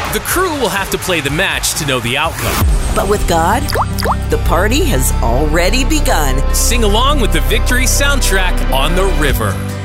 The crew will have to play the match to know the outcome. But with God, the party has already begun. Sing along with the Victory soundtrack on the river.